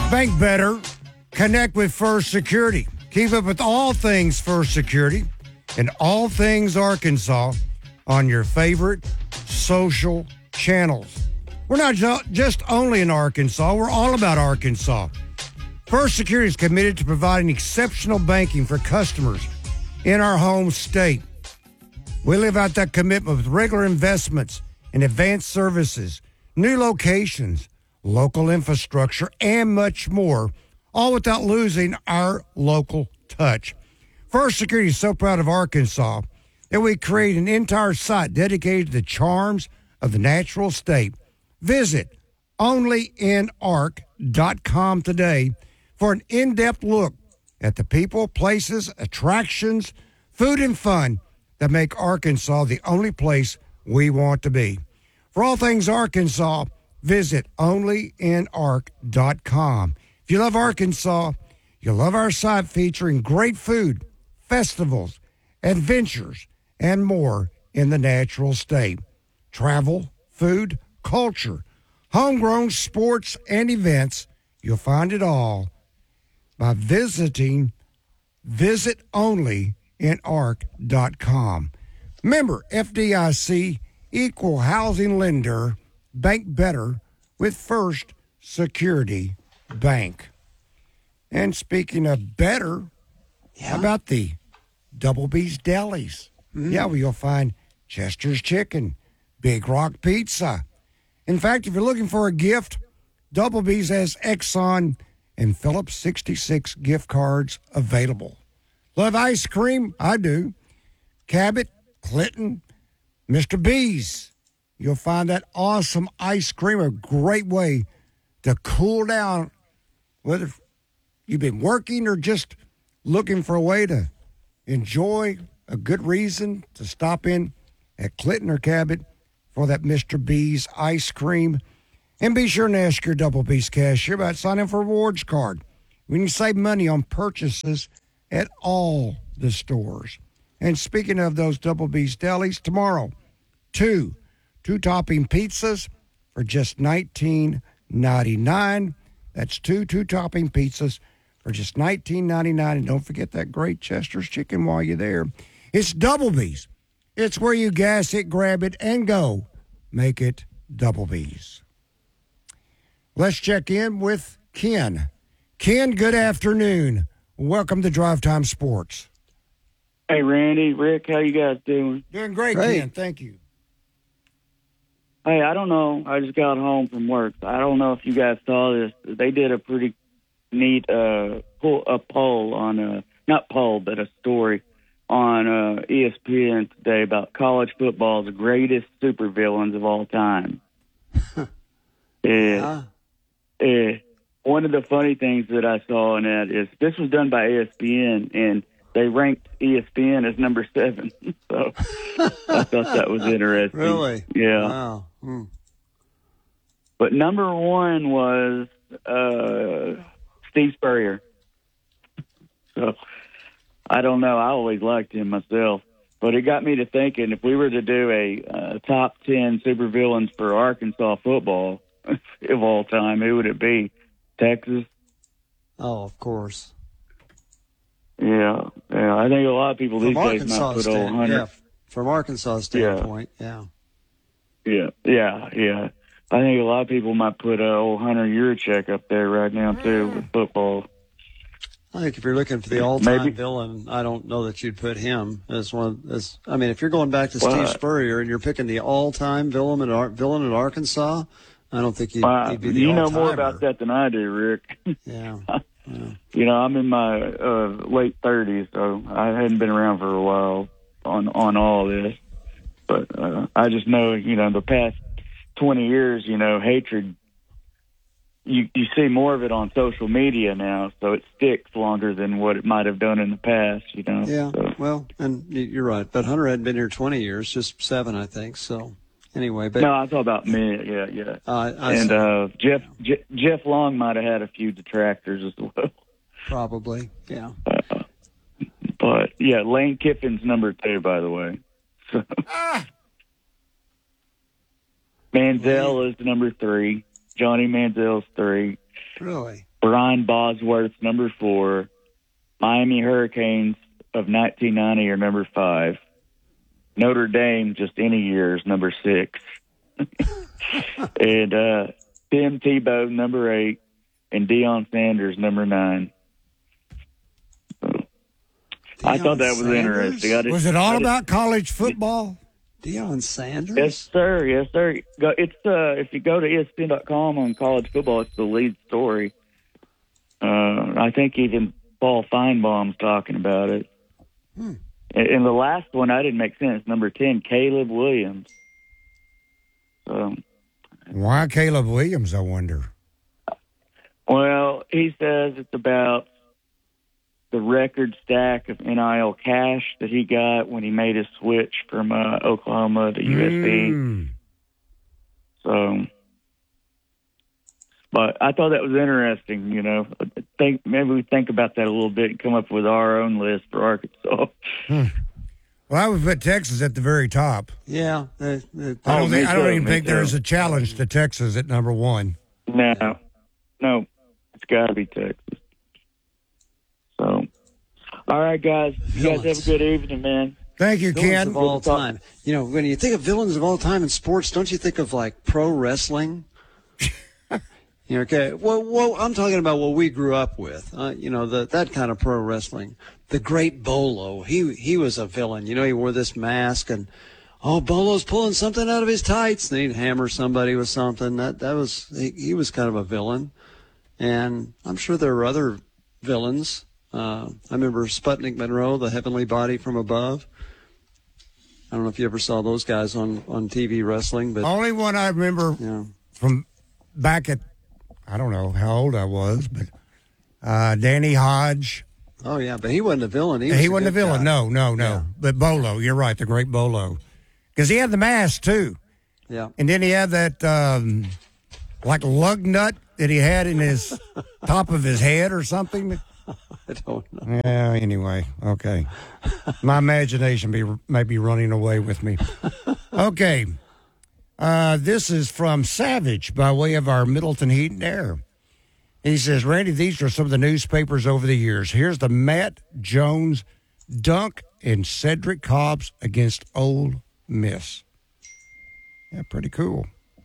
Bank better. Connect with First Security. Keep up with all things First Security and all things Arkansas on your favorite social channels. We're not just only in Arkansas, we're all about Arkansas. First Security is committed to providing exceptional banking for customers in our home state. We live out that commitment with regular investments in advanced services, new locations, local infrastructure, and much more, all without losing our local touch. First Security is so proud of Arkansas that we create an entire site dedicated to the charms of the natural state. Visit onlyinark.com today for an in-depth look at the people, places, attractions, food, and fun that make Arkansas the only place we want to be. For all things Arkansas, visit onlyinark.com. If you love Arkansas, you'll love our site featuring great food, festivals, adventures, and more in the natural state. Travel, food, culture, homegrown sports, and events. You'll find it all by visiting onlyinark.com. Member FDIC, equal housing lender, bank better with First Security Bank. And speaking of better, how about the Double B's Delis? Yeah, where you'll find Chester's Chicken, Big Rock Pizza. In fact, if you're looking for a gift, Double B's has Exxon and Phillips 66 gift cards available. Love ice cream? I do. Cabot, Clinton, Mr. B's. You'll find that awesome ice cream, a great way to cool down, whether you've been working or just looking for a way to enjoy a good reason to stop in at Clinton or Cabot for that Mr. B's ice cream. And be sure to ask your Double B's cashier about signing for a rewards card. We can save money on purchases at all the stores. And speaking of those Double B's Delis, tomorrow, two-topping pizzas for just $19.99. That's two-topping pizzas for just $19.99. And don't forget that great Chester's Chicken while you're there. It's Double B's. It's where you gas it, grab it, and go. Make it Double B's. Let's check in with Ken. Ken, good afternoon. Welcome to Drive Time Sports. Hey, Randy, Rick, how you guys doing? Doing great, Ken. Thank you. Hey, I don't know. I just got home from work. I don't know if you guys saw this. They did a pretty neat poll on not poll, but a story on ESPN today about college football's greatest supervillains of all time. One of the funny things that I saw in that is this was done by ESPN, and they ranked ESPN as number 7. So I thought that was interesting. Really? Yeah. Wow. But number 1 was Steve Spurrier. So I don't know. I always liked him myself. But it got me to thinking, if we were to do a top 10 supervillains for Arkansas football of all time, who would it be? Texas? Oh, of course. Yeah. I think a lot of people these days might put old Hunter. Yeah, from Arkansas standpoint, yeah. I think a lot of people might put old Hunter Yurachek up there right now, too, with football. I think if you're looking for the all-time villain, I don't know that you'd put him as one. If you're going back to Steve Spurrier and you're picking the all-time villain at Arkansas, I don't think he'd be the all-timer. You know more about that than I do, Rick. Yeah. I'm in my late 30s, so I hadn't been around for a while on all this. But I just know, the past 20 years, hatred, you see more of it on social media now, so it sticks longer than what it might have done in the past, Yeah, So. well, and you're right. But Hunter hadn't been here 20 years, just 7, I think, so... Anyway, but no, I thought about me. Yeah. Jeff Long might have had a few detractors as well. Probably, yeah. But yeah, Lane Kiffin's number 2, by the way. So. Manziel is number 3. Johnny Manziel's 3. Really? Brian Bosworth, number 4. Miami Hurricanes of 1990 are number 5. Notre Dame, just any years, number 6. And Tim Tebow, number 8. And Deion Sanders, number 9. I thought that was interesting. Was it all about college football? Deion Sanders? Yes, sir. Yes, sir. It's if you go to ESPN.com on college football, it's the lead story. I think even Paul Feinbaum's talking about it. And the last one, I didn't make sense. Number 10, Caleb Williams. Why Caleb Williams, I wonder? Well, he says it's about the record stack of NIL cash that he got when he made his switch from Oklahoma to USC. But I thought that was interesting, you know. Maybe we think about that a little bit and come up with our own list for Arkansas. Well, I would put Texas at the very top. Yeah. I don't even think there's a challenge to Texas at number 1. No, it's got to be Texas. So, all right, guys. You guys have a good evening, man. Thank you, Villains Ken. of all time. You know, when you think of villains of all time in sports, don't you think of, like, pro wrestling? Okay. Well, I'm talking about what we grew up with. That kind of pro wrestling. The Great Bolo. He was a villain. You know, he wore this mask and, Bolo's pulling something out of his tights. And he'd hammer somebody with something. He was kind of a villain. And I'm sure there were other villains. I remember Sputnik Monroe, the heavenly body from above. I don't know if you ever saw those guys on TV wrestling, but only one I remember from back at, I don't know how old I was, but Danny Hodge. Oh yeah, but he wasn't a villain. He wasn't a villain. Guy. No. Yeah. But Bolo, you're right, the Great Bolo, because he had the mask too. Yeah, and then he had that like lug nut that he had in his top of his head or something. I don't know. Yeah, anyway, okay. My imagination may be running away with me. Okay. This is from Savage by way of our Middleton Heat and Air. He says, Randy, these are some of the newspapers over the years. Here's the Matt Jones dunk in Cedric Cobbs against Ole Miss. Yeah, pretty cool.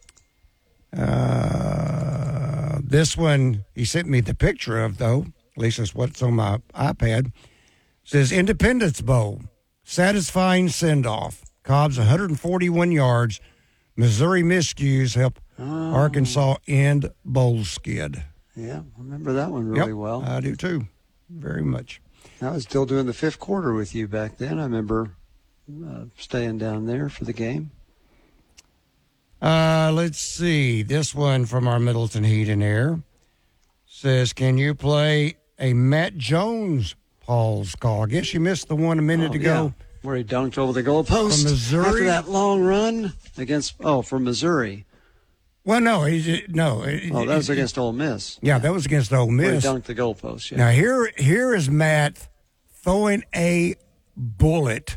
This one he sent me the picture of, though. At least that's what's on my iPad. It says Independence Bowl, satisfying send-off. Cobbs 141 yards. Missouri miscues help Arkansas end bowl skid. Yeah, I remember that one really well. I do too, very much. I was still doing the fifth quarter with you back then. I remember staying down there for the game. Let's see. This one from our Middleton Heat and Air says, can you play a Matt Jones Paul's call? I guess you missed the one a minute ago. Yeah. Where he dunked over the goalpost. From Missouri? After that long run from Missouri. Well, no. That was against Ole Miss. Yeah, that was against Ole Miss. Where he dunked the goalpost, yeah. Now, here is Matt throwing a bullet.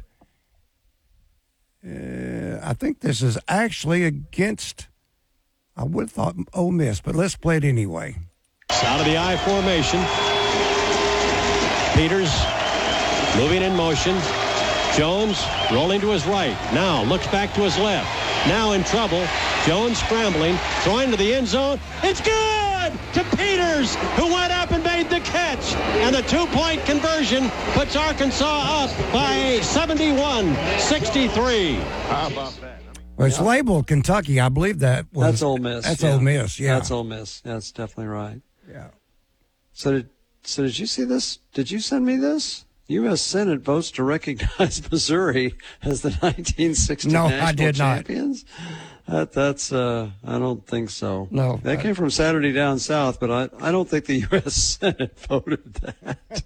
I think this is actually against, I would have thought Ole Miss, but let's play it anyway. Out of the I formation. Peters moving in motion. Jones rolling to his right. Now looks back to his left. Now in trouble. Jones scrambling. Throwing to the end zone. It's good to Peters, who went up and made the catch. And the 2-point conversion puts Arkansas up by 71-63. How about that? Well, it's labeled Kentucky. I believe that was. That's Ole Miss. That's Ole Miss, yeah. That's Ole Miss. That's definitely right. Yeah. So did you see this? Did you send me this? U.S. Senate votes to recognize Missouri as the 1960 national champions. That's I don't think so. No, that came from Saturday Down South, but I don't think the U.S. Senate voted that.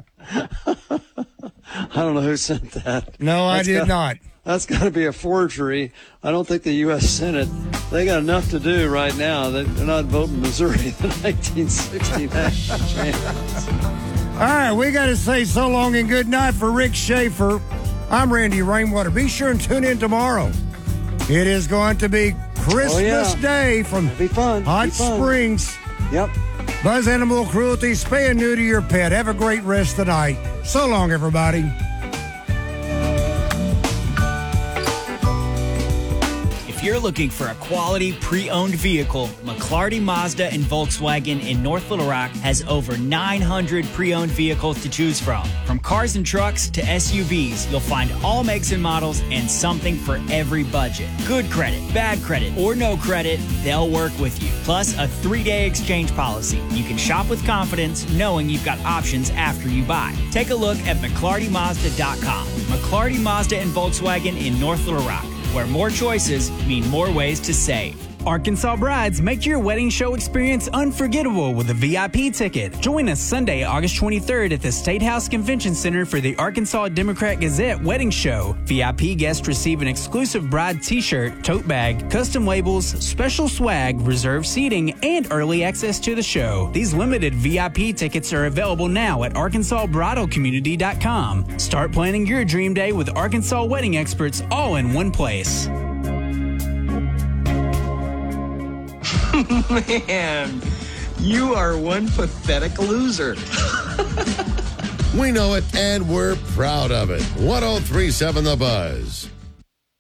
I don't know who sent that. No, I did not. That's got to be a forgery. I don't think the U.S. Senate, they got enough to do right now. They're not voting Missouri the 1960 national champions. All right, we got to say so long and good night for Rick Schaefer. I'm Randy Rainwater. Be sure and tune in tomorrow. It is going to be Christmas Day from be fun. Hot Springs. Yep. Buzz Animal Cruelty, spay and neuter your pet. Have a great rest of the night. So long, everybody. If you're looking for a quality pre-owned vehicle, McClarty Mazda and Volkswagen in North Little Rock has over 900 pre-owned vehicles to choose from. From cars and trucks to SUVs, you'll find all makes and models and something for every budget. Good credit, bad credit, or no credit, they'll work with you. Plus a 3-day exchange policy. You can shop with confidence knowing you've got options after you buy. Take a look at McClartyMazda.com. McClarty Mazda and Volkswagen in North Little Rock, where more choices mean more ways to save. Arkansas brides, make your wedding show experience unforgettable with a VIP ticket. Join us Sunday, August 23rd at the State House Convention Center for the Arkansas Democrat-Gazette Wedding Show. VIP guests receive an exclusive bride t-shirt, tote bag, custom labels, special swag, reserved seating, and early access to the show. These limited VIP tickets are available now at ArkansasBridalCommunity.com. Start planning your dream day with Arkansas wedding experts all in one place. Man, you are one pathetic loser. We know it, and we're proud of it. 103.7 The Buzz.